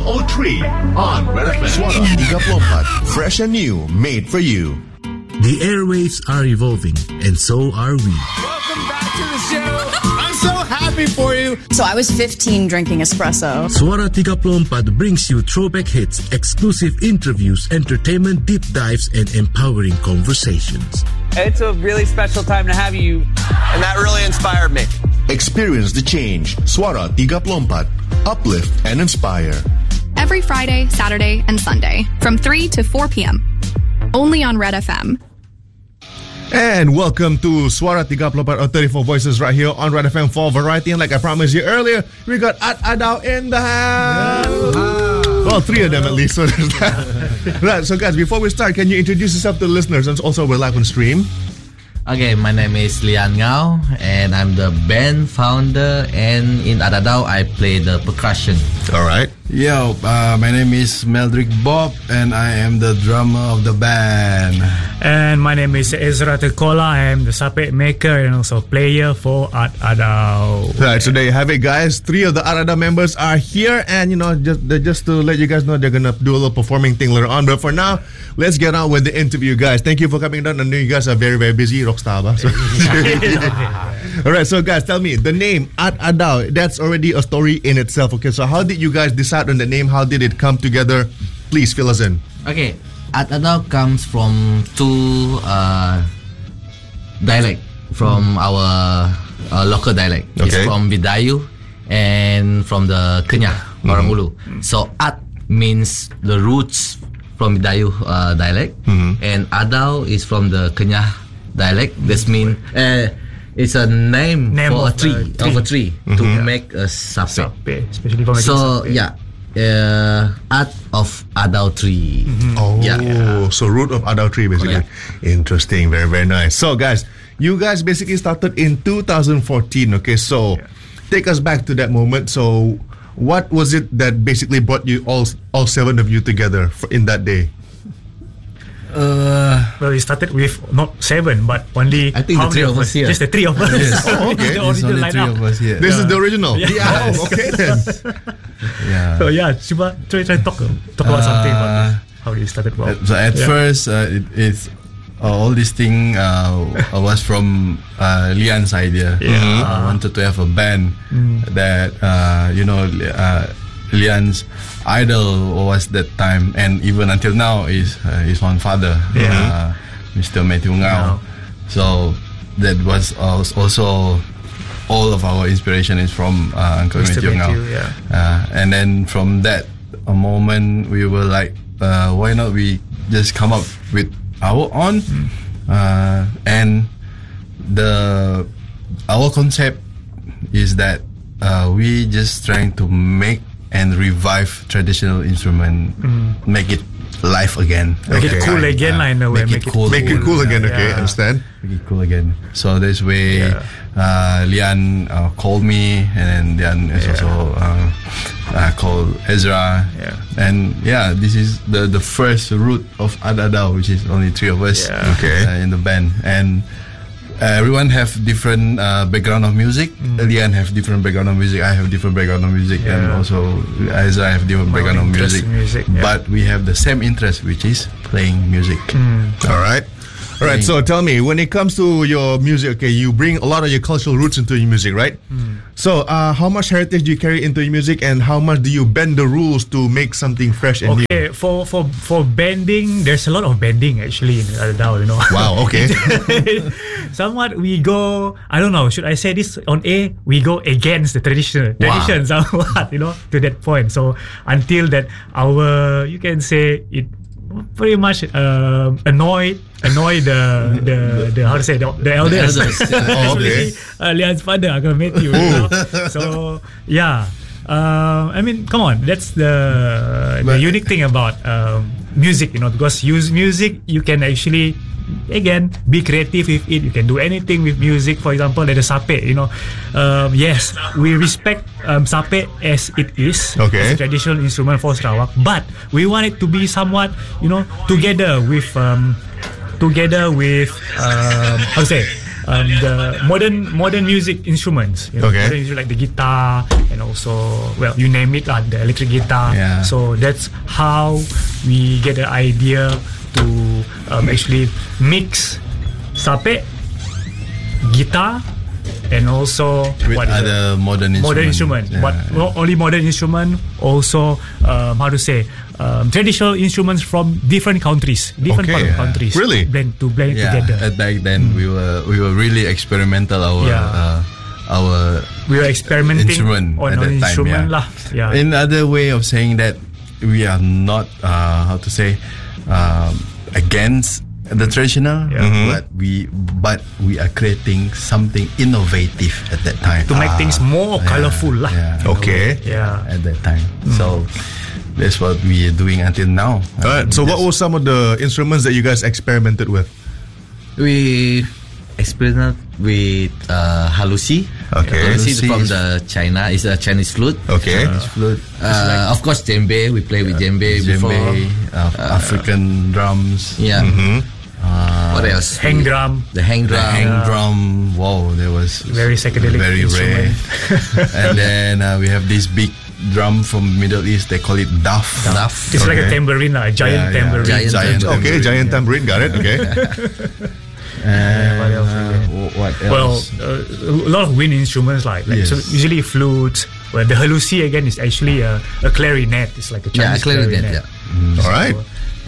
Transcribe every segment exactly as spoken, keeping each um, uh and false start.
oh three on Red F M. Suara tiga puluh empat, fresh and new, made for you. The airwaves are evolving, and so are we. Welcome back to the show. I'm so happy for you. So I was fifteen drinking espresso. Suara tiga puluh empat brings you throwback hits, exclusive interviews, entertainment deep dives, and empowering conversations. It's a really special time to have you, and that really inspired me. Experience the change. Suara tiga puluh empat. Uplift and inspire. Every Friday, Saturday, and Sunday from three to four p.m. Only on Red F M. And welcome to Suara tiga puluh empat or thirty-four Voices right here on Red F M for Variety. And like I promised you earlier, we got Ad Adao in the house. Well, three of them at least. So there's that. Right, so guys, before we start, can you introduce yourself to the listeners? And also, we're live on stream. Okay, my name is Lian Ngao, and I'm the band founder, and in Ad Adao, I play the percussion. All right. Yo, uh, my name is Meldrick Bob, and I am the drummer of the band. And my name is Ezra Tekola. I am the sapek maker and also player for Ad Adao. Right, so there you have it, guys. Three of the Ad Adao members are here, and you know, just just to let you guys know, they're gonna do a little performing thing later on. But for now, let's get on with the interview, guys. Thank you for coming down. I know you guys are very, very busy, rockstar. So. All right, so guys, tell me the name Ad Adao. That's already a story in itself. Okay, so how did you guys decide on the name? How did it come together? Please fill us in. Okay, Ad Adao comes from two uh, dialect from our uh, local dialect. Okay. It's from Bidayuh and from the Kenyah, mm-hmm. Orang Ulu. So Ad means the roots from Bidayuh uh, dialect, mm-hmm. and Adao is from the Kenyah dialect. This means uh, it's a name, name for a tree, tree of a tree, mm-hmm. to yeah. make a sape. Sape, especially for making so sape. yeah. Uh, Ad of Adao tree. Mm-hmm. Oh, yeah. So root of Adao tree, basically. Correct. Interesting. Very, very nice. So, guys, you guys basically started in two thousand fourteen. Okay, so yeah. take us back to that moment. So, what was it that basically brought you all, all seven of you together for, in that day? Uh, well, we started with not seven, but only I think how the three of us here. Just the three of us. Yes. Oh, okay. The original lineup. Here. This yeah. is the original. Yeah. yeah. Oh, okay then. yeah. So yeah, Shiba, try try talk talk about uh, something about how you started. Well, so at yeah. first, uh, it, it's uh, all this thing uh, was from uh, Lian's idea. Yeah. Mm-hmm. I wanted to have a band mm. that uh, you know. Uh, Lian's idol was that time, and even until now is uh, his own father, yeah. uh, Mister Matthew Ngao. So that was also all of our inspiration is from uh, Uncle Mister Matthew Ngao. Yeah. Uh, and then from that a moment, we were like, uh, why not we just come up with our own? Mm. Uh, and the our concept is that uh, we just trying to make and revive traditional instrument, mm. make it live again. Make okay. it cool again, uh, in a way. Make, make it cool. Make it cool again, okay, yeah. understand? Make it cool again. So this way, yeah. uh, Lian uh, called me, and then Lian is yeah. also uh, uh, called Ezra. Yeah. And yeah, this is the, the first root of Ad Adao, which is only three of us yeah. okay. uh, in the band. And Uh, everyone have different uh, background of music. Mm. Lian have different background of music. I have different background of music, yeah. and also Ezra have different My background of music. music yeah. But we have the same interest, which is playing music. Mm. All right. All right, so tell me, when it comes to your music, okay, you bring a lot of your cultural roots into your music, right? Mm. So, uh, how much heritage do you carry into your music, and how much do you bend the rules to make something fresh and okay, new? Okay, for, for, for bending, there's a lot of bending actually in Ad Adao, you know. Wow, okay. Somewhat we go, I don't know, should I say this on air? We go against the tradition, wow. tradition somewhat, you know, to that point. So, until that our, you can say it pretty much uh, annoy annoy the the the how to say the, the elders, the elders. Oh, okay. uh, Lian's father, Uncle Matthew. You know? So yeah, uh, I mean, come on, that's the the unique thing about um, music, you know, because use music you can actually again be creative with it. You can do anything with music. For example, like the sape, you know, um, yes, we respect um, sape as it is, okay, as a traditional instrument for Sarawak, but we want it to be somewhat, you know, together with um, together with um, how to say um, the modern modern music instruments. You know, Okay. modern music like the guitar and also, well, you name it, like the electric guitar. Yeah. So that's how we get the idea to um, actually mix sapek, guitar, and also With what is other it? modern modern instruments. instrument, but Yeah. not only modern instrument, also um, how to say um, traditional instruments from different countries, different Okay. part of Yeah. countries. Really? blend to blend it Yeah, together. at back then we were we were really experimental our Yeah. uh, our We were experimenting instrument on at our that time. instrument Yeah. lah. Yeah. Another way of saying that we are not uh, how to say um, against the traditional, Yeah. Mhm. but we but we are creating something innovative at that time to make Ah, things more yeah, colorful lah. yeah. Okay. Yeah. At that time, so that's what we are doing until now. All right. So, what were some of the instruments that you guys experimented with? We experimented with uh, halusi. Okay. Halusi Halusi from is- the China is a Chinese flute. Okay. Flute, Uh, of course, djembe. We play with djembe before. djembe, uh, African drums. Yeah. Mm-hmm. Uh, What else? Hang drum. The hang The drum. hang drum, wow, that was Very psychedelic very rare. instrument. And then uh, we have this big drum from Middle East. They call it daf. Duff. It's like a Okay. tambourine, lah, a giant Yeah, yeah. tambourine. Giant Giant tambourine. Okay, giant tambourine. Got it. Okay. And what else uh, again? wh- what Well, else? uh, a lot of wind instruments like, like Yes. so usually flutes. Well, the halusi again is actually a, a clarinet. It's like a Yeah, Chinese clarinet. clarinet. Yeah. All right.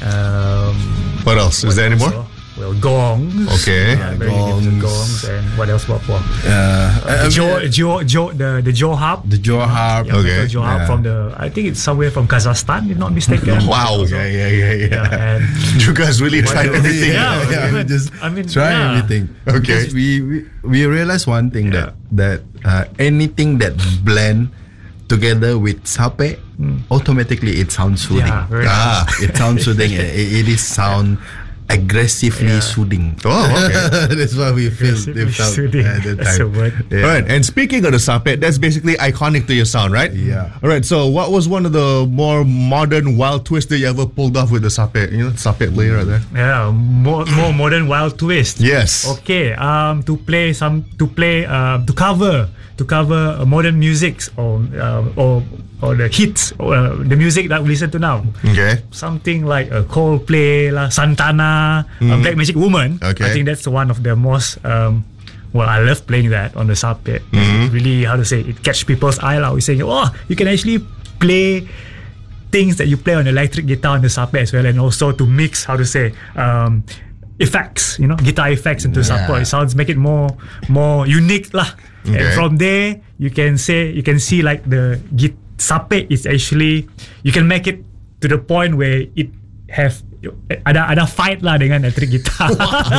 Um, What else? Is there any more? also, well, gongs. Okay. Yeah, very good Gongs. gongs. And what else? What for? uh, The I jaw, mean, jaw, jaw, the the jaw harp. the jaw harp. Yeah, Okay. the jaw harp Yeah. from the. I think it's somewhere from Kazakhstan, if not mistaken. Wow. Yeah, yeah, yeah, yeah. Yeah, and You guys really tried else? everything. Yeah. yeah, we even- just I mean, try yeah. everything. Okay. Because we we, we realized one thing Yeah. that that uh, anything that blend together with sape, automatically it sounds soothing. Yeah, very Ah. It sounds soothing. it, it is sound aggressively Yeah. soothing. Oh, okay. That's what we feel. They Aggressively felt soothing. at the That's a time. word. Yeah. All right. And speaking of the sapek, that's basically iconic to your sound, right? Yeah. All right. So, what was one of the more modern wild twists that you ever pulled off with the sapek? You know, sapek player right there. Yeah, more, more modern wild twist. Yes. Okay. Um, to play some to play um to cover to cover uh, modern musics or um, or or the hits or uh, the music that we listen to now. Okay. Something like a Coldplay, lah, Santana, uh, Black Magic Woman. Okay. I think that's one of the most. Um, well, I love playing that on the sapek. It really, how to say, it catch people's eye. Like we saying, oh, you can actually play things that you play on the electric guitar on the sapek as well, and also to mix, how to say, um, effects, you know, guitar effects into Yeah. sapek. It sounds make it more more unique lah. Okay. And from there, you can say you can see like the git sapek is actually you can make it to the point where it have ada ada fight lah dengan electric guitar.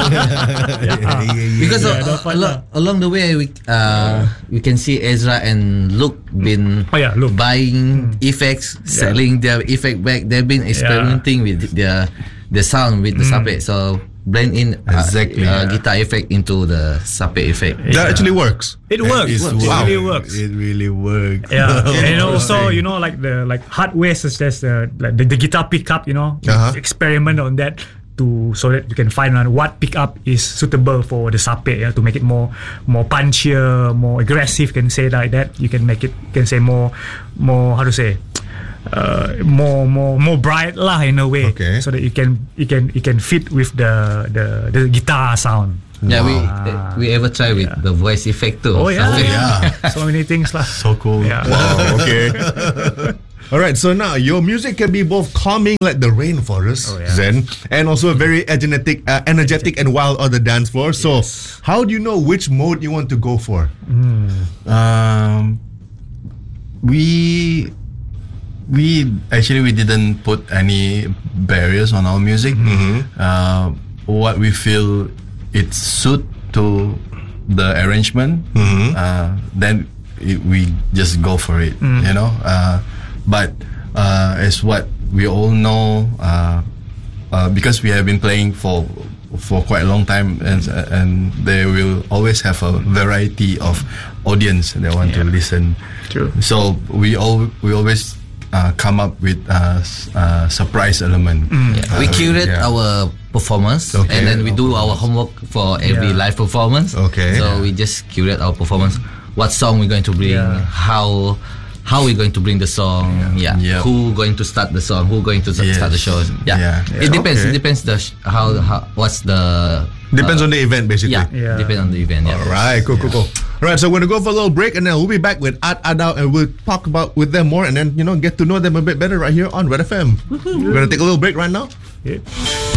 Yeah. Because Yeah, uh, don't fight alo- lah. along the way, we uh, we can see Ezra and Luke been Oh, yeah, Luke. buying effects, selling their effect back. They've been experimenting with their their sound with the sapek. So blend in uh, Exactly, uh, yeah. guitar effect into the sapek effect. That actually works. It works. It's It work. really works. It really works. Yeah, and also you know like the like hardware such as the like the, the guitar pickup, you know, Uh-huh. experiment on that to so that you can find out what pickup is suitable for the sapek, yeah, to make it more more punchier, more aggressive. Can say like that. You can make it can say more more how to say. Uh, more more more bright lah in a way, Okay. so that you can you can you can fit with the the, the guitar sound. Yeah, we uh, we ever try with the voice effect too. Oh yeah, So- Yeah. so many things lah. So cool. Yeah. Wow. Okay. All right. So now your music can be both calming like the rainforest, Oh, yeah. Zen, and also very energetic, uh, energetic and wild on the dance floor. So, how do you know which mode you want to go for? Um, we we actually we didn't put any barriers on our music. Uh, what we feel it suit to the arrangement, uh, then it, we just go for it. You know, uh, but uh, as what we all know, uh, uh, because we have been playing for for quite a long time, and and they will always have a variety of audience that want to listen. True. So we all we always uh, come up with a s- uh, surprise element. Yeah. We Uh, curate yeah. our performance, Okay. and then we do our homework for every Yeah. live performance. Okay. So we just curate our performance. What song we're going to bring? Yeah. How how we're going to bring the song? Yeah. Yep. Who going to start the song? Who going to s- start the Yes. show? Yeah. Yeah. It depends. Okay. It depends the sh- how, how what's the Depends uh, on the event, basically. yeah, Yeah. depends on the event. Yeah. All right, cool, cool, cool. All right, so we're gonna go for a little break, and then we'll be back with Ad Adao, and we'll talk about with them more, and then you know get to know them a bit better right here on Red F M. We're gonna take a little break right now. Yeah.